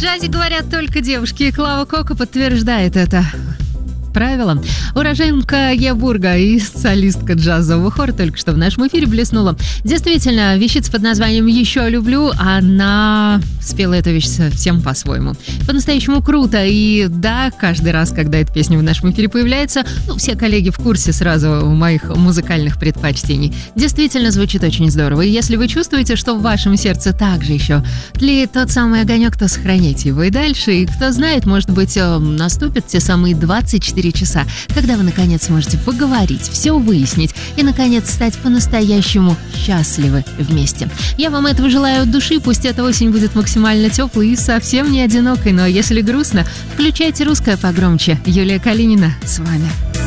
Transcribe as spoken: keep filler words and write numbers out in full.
джазе говорят только девушки, и Клава Кока подтверждает это правило. Уроженка Ебурга и солистка джазового хора только что в нашем эфире блеснула. Действительно, вещица под названием «Еще люблю», она спела эту вещь совсем по-своему. По-настоящему круто. И да, каждый раз, когда эта песня в нашем эфире появляется, ну, все коллеги в курсе сразу моих музыкальных предпочтений. Действительно звучит очень здорово. И если вы чувствуете, что в вашем сердце также еще тлеет тот самый огонек, то сохраняйте его и дальше. И кто знает, может быть, наступят те самые двадцать четыре часа, когда вы, наконец, сможете поговорить, все выяснить и, наконец, стать по-настоящему счастливы вместе. Я вам этого желаю от души, пусть эта осень будет максимально теплой и совсем не одинокой, но если грустно, включайте русское погромче. Юлия Калинина с вами.